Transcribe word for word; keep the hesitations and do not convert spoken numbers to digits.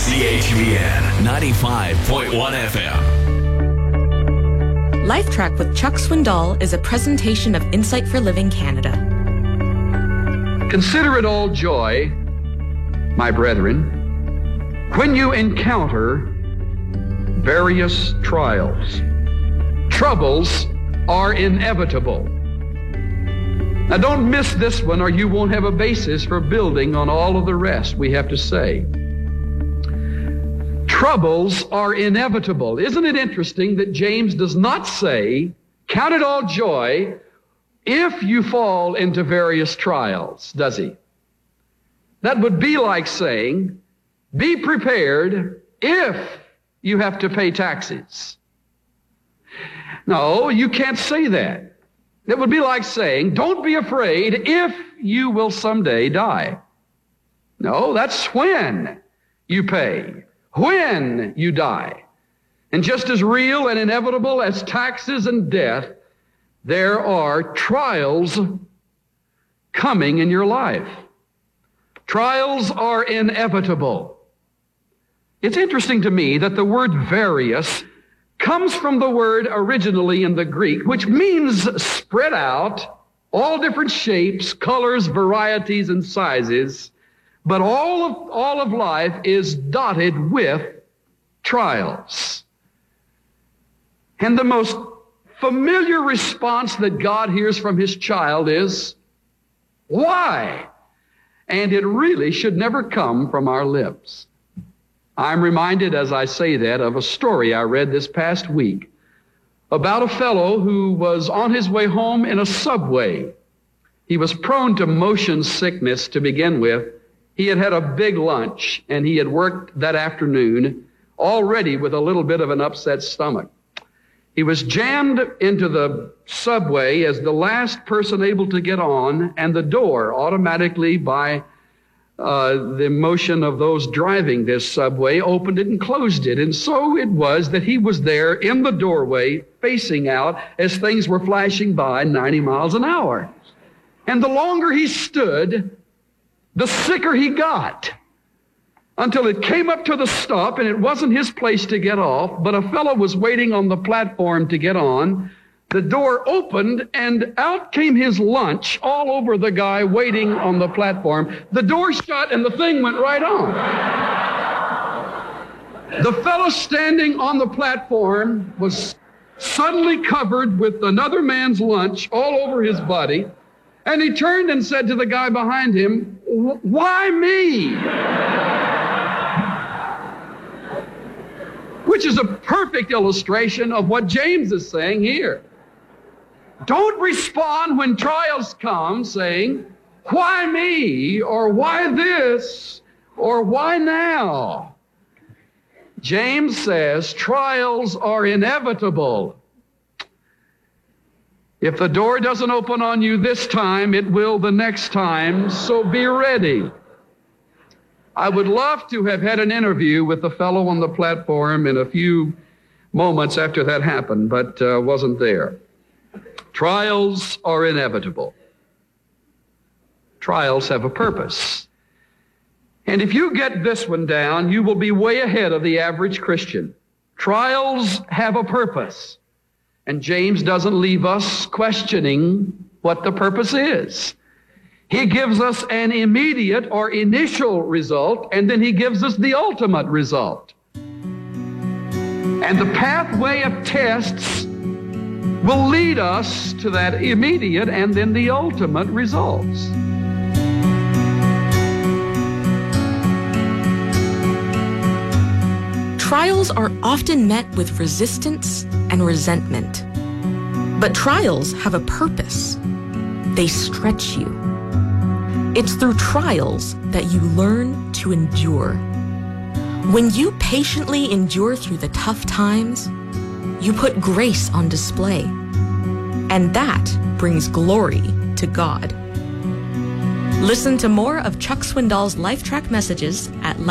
C H V N ninety-five point one F M. Life Track with Chuck Swindoll is a presentation of Insight for Living Canada. Consider it all joy, my brethren, when you encounter various trials. Troubles are inevitable. Now don't miss this one, or you won't have a basis for building on all of the rest we have to say. Troubles are inevitable. Isn't it interesting that James does not say, count it all joy if you fall into various trials, does he? That would be like saying, be prepared if you have to pay taxes. No, you can't say that. That would be like saying, don't be afraid if you will someday die. No, that's when you pay, when you die. And just as real and inevitable as taxes and death, there are trials coming in your life. Trials are inevitable. It's interesting to me that the word various comes from the word originally in the Greek, which means spread out, all different shapes, colors, varieties, and sizes. But all of, all of life is dotted with trials. And the most familiar response that God hears from his child is, why? And it really should never come from our lips. I'm reminded as I say that of a story I read this past week about a fellow who was on his way home in a subway. He was prone to motion sickness to begin with. He had had a big lunch, and he had worked that afternoon already with a little bit of an upset stomach. He was jammed into the subway as the last person able to get on, and the door automatically, by uh, the motion of those driving this subway, opened it and closed it. And so it was that he was there in the doorway facing out as things were flashing by ninety miles an hour. And the longer he stood, the sicker he got, until it came up to the stop, and it wasn't his place to get off, but a fellow was waiting on the platform to get on. The door opened, and out came his lunch all over the guy waiting on the platform. The door shut, and the thing went right on. The fellow standing on the platform was suddenly covered with another man's lunch all over his body, and he turned and said to the guy behind him, "Why me?" Which is a perfect illustration of what James is saying here. Don't respond when trials come saying, why me, or why this, or why now? James says trials are inevitable. If the door doesn't open on you this time, it will the next time, so be ready. I would love to have had an interview with the fellow on the platform in a few moments after that happened, but uh, wasn't there. Trials are inevitable. Trials have a purpose. And if you get this one down, you will be way ahead of the average Christian. Trials have a purpose. And James doesn't leave us questioning what the purpose is. He gives us an immediate or initial result, and then he gives us the ultimate result. And the pathway of tests will lead us to that immediate and then the ultimate results. Trials are often met with resistance and resentment. But trials have a purpose. They stretch you. It's through trials that you learn to endure. When you patiently endure through the tough times, you put grace on display. And that brings glory to God. Listen to more of Chuck Swindoll's Life Track messages at